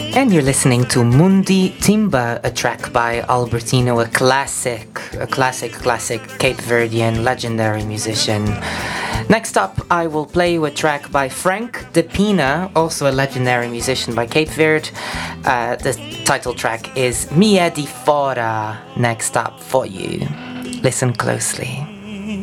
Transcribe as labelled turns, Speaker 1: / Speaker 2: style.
Speaker 1: And you're listening to Mundi Timba, a track by Albertino, a classic Cape Verdean legendary musician. Next up, I will play you a track by Frank De Pina, also a legendary musician by Cape Verde. The title track is Mia di Fora. Next up for you. Listen closely.